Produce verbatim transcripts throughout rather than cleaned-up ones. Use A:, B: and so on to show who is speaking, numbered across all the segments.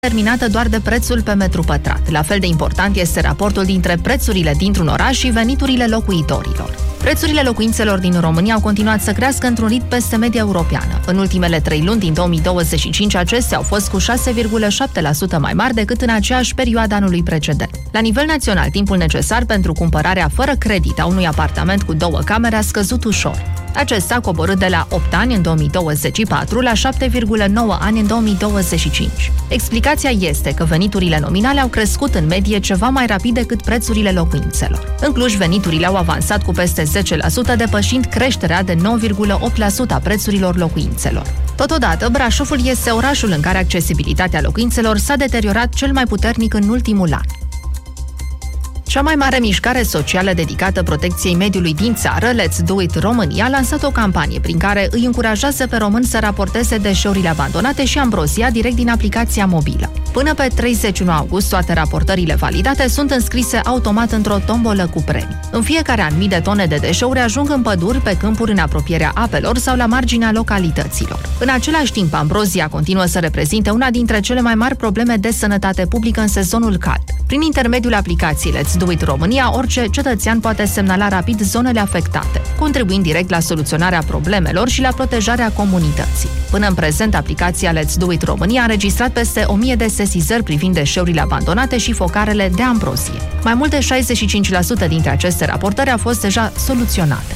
A: determinată doar de prețul pe metru pătrat. La fel de important este raportul dintre prețurile dintr-un oraș și veniturile locuitorilor. Prețurile locuințelor din România au continuat să crească într-un ritm peste media europeană. În ultimele trei luni din două mii douăzeci și cinci, acestea au fost cu șase virgulă șapte la sută mai mari decât în aceeași perioadă anului precedent. La nivel național, timpul necesar pentru cumpărarea fără credit a unui apartament cu două camere a scăzut ușor. Acesta a coborât de la opt ani în două mii douăzeci și patru la șapte virgulă nouă ani în două mii douăzeci și cinci. Explicația este că veniturile nominale au crescut în medie ceva mai rapid decât prețurile locuințelor. În Cluj, veniturile au avansat cu peste zece la sută, depășind creșterea de nouă virgulă opt la sută a prețurilor locuințelor. Totodată, Brașovul este orașul în care accesibilitatea locuințelor s-a deteriorat cel mai puternic în ultimul an. Cea mai mare mișcare socială dedicată protecției mediului din țară, Let's Do It România, a lansat o campanie prin care îi încurajează pe români să raporteze deșeurile abandonate și ambrozia direct din aplicația mobilă. Până pe treizeci și unu august, toate raportările validate sunt înscrise automat într-o tombolă cu premii. În fiecare an, mii de tone de deșeuri ajung în păduri, pe câmpuri în apropierea apelor sau la marginea localităților. În același timp, ambrozia continuă să reprezinte una dintre cele mai mari probleme de sănătate publică în sezonul cald. Prin intermediul aplicației Let's Do It România, orice cetățean poate semnala rapid zonele afectate, contribuind direct la soluționarea problemelor și la protejarea comunității. Până în prezent, aplicația Let's Do It România a înregistrat peste o mie de sesizări privind deșeurile abandonate și focarele de ambrozie. Mai mult de șaizeci și cinci la sută dintre aceste raportări au fost deja soluționate.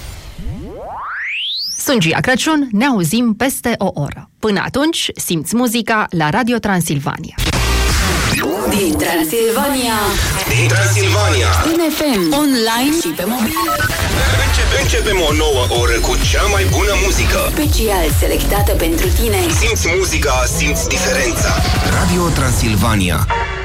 A: Sunt Gia Crăciun, ne auzim peste o oră. Până atunci, simți muzica la Radio Transilvania.
B: Din Transilvania.
C: Din Transilvania.
B: În F M, online și pe mobil.
C: Începe, începem o nouă oră cu cea mai bună muzică.
B: Special selectată pentru tine.
C: Simți muzica, simți diferența. Radio Transilvania.